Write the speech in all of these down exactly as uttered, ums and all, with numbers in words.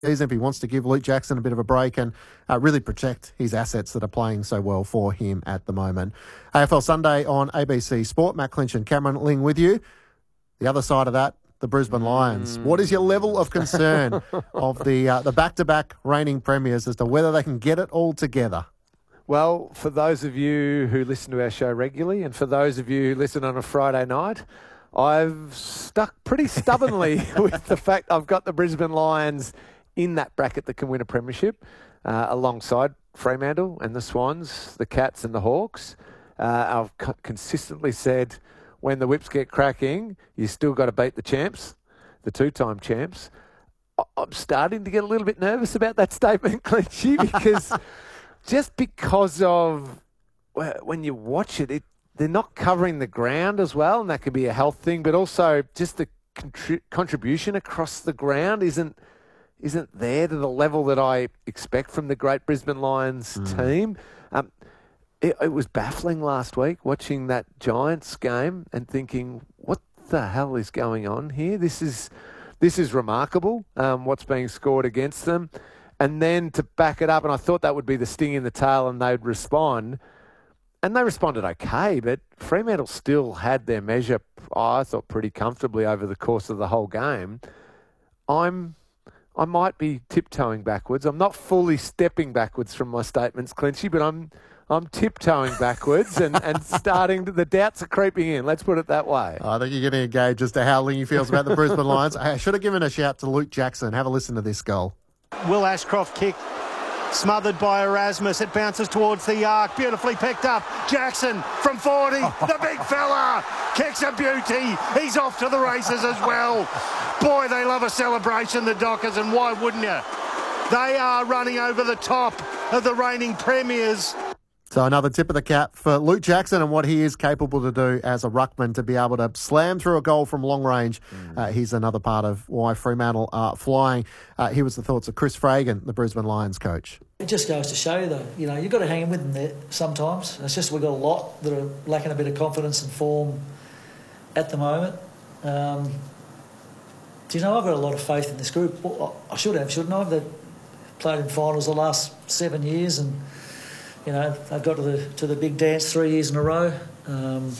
season, if he wants to give Luke Jackson a bit of a break and uh, really protect his assets that are playing so well for him at the moment. A F L Sunday on A B C Sport. Matt Clinch and Cameron Ling with you. The other side of that, the Brisbane Lions. Mm. What is your level of concern of the uh, the back-to-back reigning premiers as to whether they can get it all together? Well, for those of you who listen to our show regularly and for those of you who listen on a Friday night, I've stuck pretty stubbornly with the fact I've got the Brisbane Lions in that bracket that can win a premiership uh, alongside Fremantle and the Swans, the Cats and the Hawks. Uh, I've co- consistently said when the whips get cracking, you still got to beat the champs, the two-time champs. I- I'm starting to get a little bit nervous about that statement, Clinchy, because just because of when you watch it, it they're not covering the ground as well, and that could be a health thing, but also just the contri- contribution across the ground isn't isn't there to the level that I expect from the great Brisbane Lions mm. team. Um, it, it was baffling last week watching that Giants game and thinking, what the hell is going on here? This is this is remarkable, um, what's being scored against them. And then to back it up, and I thought that would be the sting in the tail and they'd respond. And they responded okay, but Fremantle still had their measure, I thought, pretty comfortably over the course of the whole game. I'm... I might be tiptoeing backwards. I'm not fully stepping backwards from my statements, Clinchy, but I'm I'm tiptoeing backwards and, and starting to, the doubts are creeping in. Let's put it that way. I think you're getting a gauge as to how Lingy feels about the Brisbane Lions. I should have given a shout to Luke Jackson. Have a listen to this goal. Will Ashcroft kick. Smothered by Erasmus. It bounces towards the arc. Beautifully picked up. Jackson from forty. The big fella kicks a beauty. He's off to the races as well. Boy, they love a celebration, the Dockers, and why wouldn't you? They are running over the top of the reigning premiers. So another tip of the cap for Luke Jackson and what he is capable to do as a ruckman to be able to slam through a goal from long range. Mm. Uh, he's another part of why Fremantle are flying. Uh, here was the thoughts of Chris Fragan, the Brisbane Lions coach. It just goes to show you, though, you know, you've got to hang in with them there sometimes. It's just we've got a lot that are lacking a bit of confidence and form at the moment. Um, do you know, I've got a lot of faith in this group. Well, I should have, shouldn't I? They've played in finals the last seven years and you know, they've got to the to the big dance three years in a row. Um,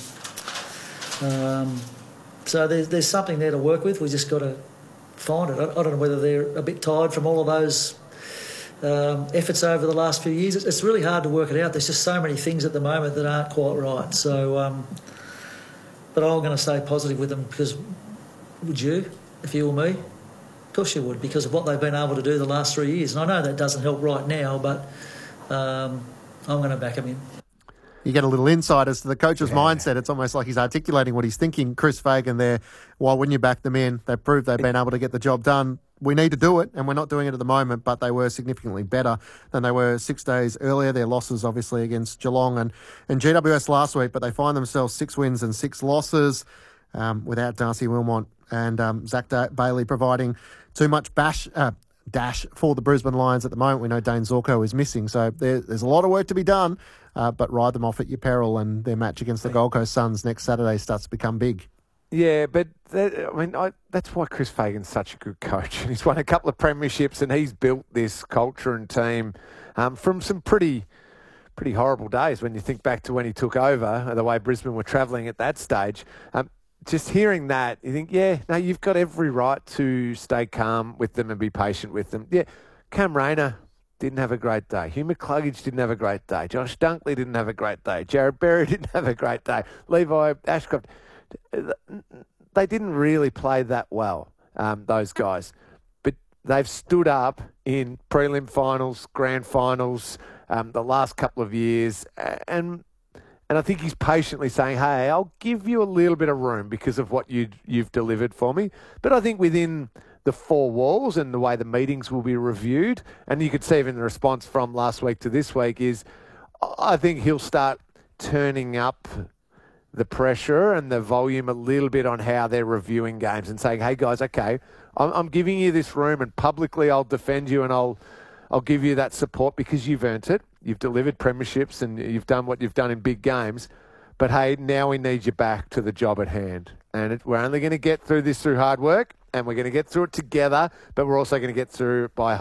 um, so there's, there's something there to work with. We just got to find it. I, I don't know whether they're a bit tired from all of those um, efforts over the last few years. It's, it's really hard to work it out. There's just so many things at the moment that aren't quite right. So, um, but I'm going to stay positive with them because would you, if you were me? Of course you would, because of what they've been able to do the last three years. And I know that doesn't help right now, but Um, I'm going to back him in. You get a little insight as to the coach's yeah. mindset. It's almost like he's articulating what he's thinking. Chris Fagan there, well, when you back them in, they've proved they've been able to get the job done. We need to do it, and we're not doing it at the moment, but they were significantly better than they were six days earlier. Their losses, obviously, against Geelong and, and G W S last week, but they find themselves six wins and six losses um, without Darcy Wilmot and um, Zach da- Bailey providing too much bash... Uh, dash for the Brisbane Lions at the moment. We know Dane Zorko is missing, so there, there's a lot of work to be done, uh, but ride them off at your peril, and their match against the Gold Coast Suns next Saturday starts to become big. Yeah, but that, I mean, I, that's why Chris Fagan's such a good coach. He's won a couple of premierships, and he's built this culture and team um, from some pretty pretty horrible days when you think back to when he took over, the way Brisbane were travelling at that stage. Um, Just hearing that, you think, yeah, no, you've got every right to stay calm with them and be patient with them. Yeah, Cam Rayner didn't have a great day. Hugh McCluggage didn't have a great day. Josh Dunkley didn't have a great day. Jared Berry didn't have a great day. Levi Ashcroft. They didn't really play that well, um, those guys. But they've stood up in prelim finals, grand finals, um, the last couple of years, and... And I think he's patiently saying, hey, I'll give you a little bit of room because of what you, you've delivered for me. But I think within the four walls and the way the meetings will be reviewed, and you could see even the response from last week to this week is, I think he'll start turning up the pressure and the volume a little bit on how they're reviewing games and saying, hey, guys, okay, I'm, I'm giving you this room and publicly I'll defend you and I'll I'll give you that support because you've earned it. You've delivered premierships and you've done what you've done in big games. But, hey, now we need you back to the job at hand. And it, we're only going to get through this through hard work. and we're going to get through it together, but we're also going to get through by